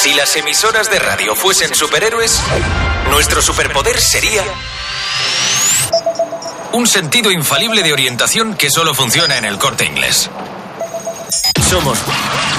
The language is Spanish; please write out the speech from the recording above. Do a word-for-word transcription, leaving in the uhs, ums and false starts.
Si las emisoras de radio fuesen superhéroes, nuestro superpoder sería un sentido infalible de orientación que solo funciona en El Corte Inglés. Somos